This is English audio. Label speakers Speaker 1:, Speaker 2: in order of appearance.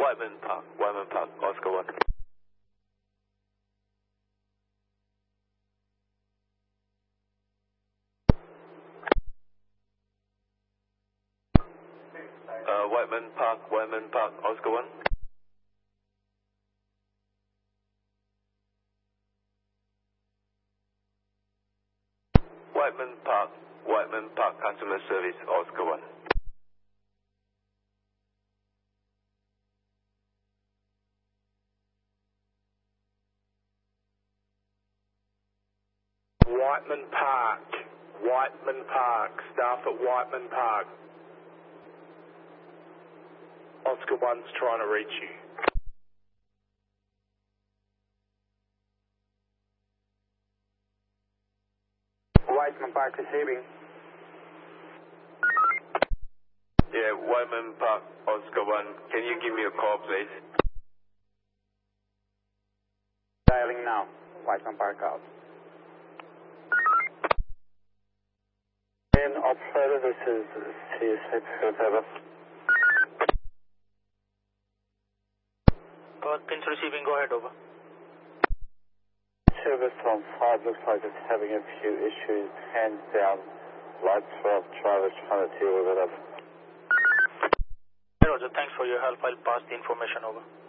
Speaker 1: Whiteman Park, Oscar 1. Whiteman Park, Oscar 1. Whiteman Park, customer service, Oscar 1.
Speaker 2: Whiteman Park, staff at Whiteman Park. Oscar 1's trying to reach you. Whiteman Park receiving.
Speaker 1: Yeah, Whiteman Park, Oscar 1. Can you give me a call, please?
Speaker 2: Dialing now. Whiteman Park out. And operator, this is CSA Pivot.
Speaker 3: Pins receiving, go ahead, over.
Speaker 2: Service on 5 looks like it's having a few issues. Hands down, lights are off, drivers trying to deal with it.
Speaker 3: Roger, thanks for your help. I'll pass the information over.